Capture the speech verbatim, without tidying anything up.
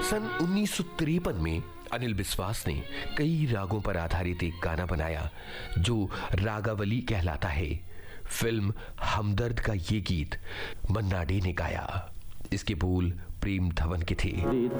सन उन्नीस सौ तिरपन में अनिल विश्वास ने कई रागों पर आधारित एक गाना बनाया जो रागावली कहलाता है। फिल्म हमदर्द का ये गीत मन्ना डे ने गाया। इसके बोल प्रेम धवन के थे।